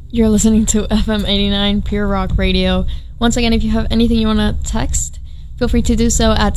You're listening to FM 89 Pure Rock Radio. Once again, if you have anything you want to text, feel free to do so at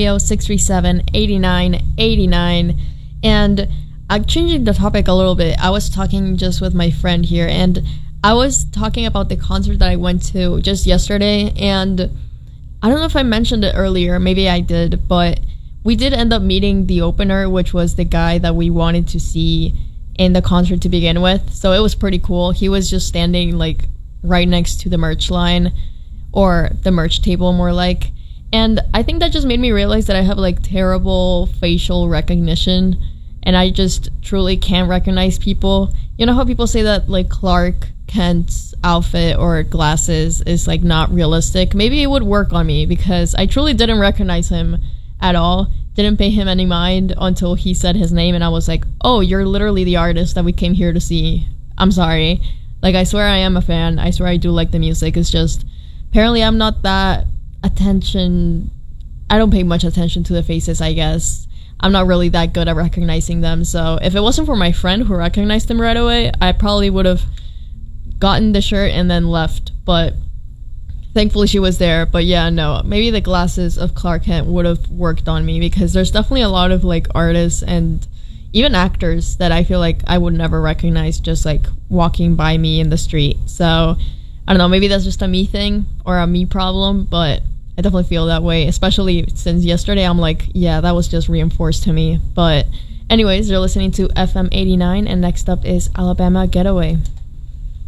630-637-8989. And I'm changing the topic a little bit. I was talking just with my friend here, and I was talking about the concert that I went to just yesterday, and I don't know if I mentioned it earlier, maybe I did, but we did end up meeting the opener, which was the guy that we wanted to see in the concert to begin with. So it was pretty cool. He was just standing like right next to the merch line, or the merch table more like. And I think that just made me realize that I have like terrible facial recognition, and I just truly can't recognize people. You know how people say that like Clark Kent's outfit or glasses is like not realistic? Maybe it would work on me, because I truly didn't recognize him at all. Didn't pay him any mind until he said his name, and I was like, oh, you're literally the artist that we came here to see. I'm sorry. Like, I swear I am a fan. I swear I do like the music. It's just, apparently I'm not that I don't pay much attention to the faces, I guess. I'm not really that good at recognizing them. So if it wasn't for my friend who recognized him right away, I probably would have gotten the shirt and then left. But thankfully she was there. But yeah, no, maybe the glasses of Clark Kent would have worked on me, because there's definitely a lot of like artists and even actors that I feel like I would never recognize just like walking by me in the street. So I don't know, maybe that's just a me thing or a me problem, but I definitely feel that way, especially since yesterday. I'm like, yeah, that was just reinforced to me. But anyways, you're listening to FM 89, and next up is Alabama Getaway.